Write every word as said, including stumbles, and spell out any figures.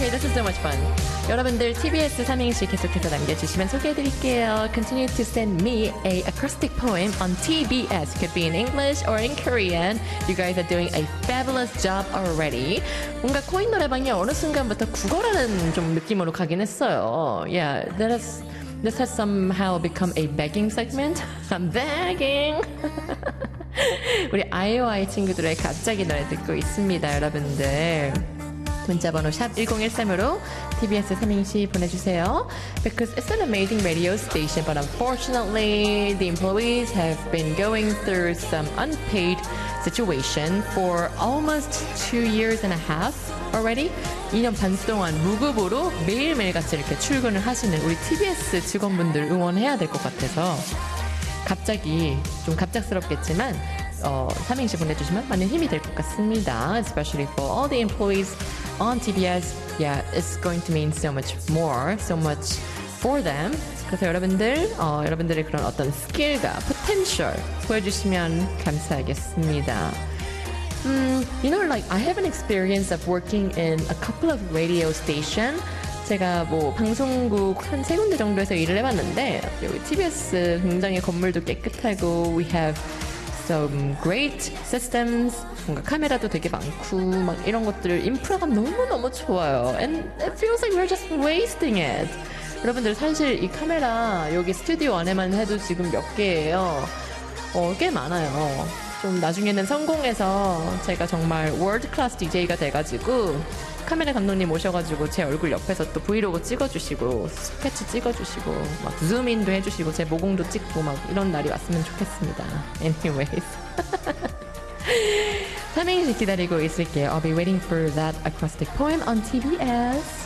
Okay, this is so much fun. 여러분들 티비에스 삼행시 계속해서 남겨주시면 소개해드릴게요. Continue to send me a acrostic poem on T B S. Could be in English or in Korean. You guys are doing a fabulous job already. 뭔가 코인 노래방이 어느 순간부터 국어라는 좀 느낌으로 가긴 했어요. Yeah, that is, this has somehow become a begging segment. I'm begging. 우리 아이오아이 친구들의 갑자기 노래 듣고 있습니다, 여러분들. 문자번호 샵 일공일삼으로 티비에스 삼행시 보내주세요. Because it's an amazing radio station, but unfortunately, the employees have been going through some unpaid situation for almost two years and a half already. 이 년 반 동안 무급으로 매일매일 같이 이렇게 출근을 하시는 우리 티비에스 직원분들 응원해야 될 것 같아서 갑자기 좀 갑작스럽겠지만 어, 삼행시 보내주시면 많은 힘이 될 것 같습니다. Especially for all the employees on 티비에스. Yeah, it's going to mean so much more, so much for them. 그래서 여러분들, 어, 여러분들의 그런 어떤 스킬과 potential 보여주시면 감사하겠습니다. Um, you know, like I have an experience of working in a couple of radio stations. 제가 뭐 방송국 한 세 군데 정도에서 일을 해봤는데 여기 티비에스 굉장히 건물도 깨끗하고 we have some great systems. 뭔가 카메라도 되게 많고 막 이런 것들 인프라가 너무너무 좋아요. And it feels like we're just wasting it. 여러분들 사실 이 카메라 여기 스튜디오 안에만 해도 지금 몇 개예요. 어, 꽤 많아요. 좀 나중에는 성공해서 제가 정말 월드 클래스 디제이가 돼가지고 카메라 감독님 오셔가지고 제 얼굴 옆에서 또 브이로그 찍어주시고 스케치 찍어주시고 막 줌인도 해주시고 제 모공도 찍고 막 이런 날이 왔으면 좋겠습니다. Anyways. 삼행시 기다리고 있을게요. I'll be waiting for that acrostic poem on 티비에스.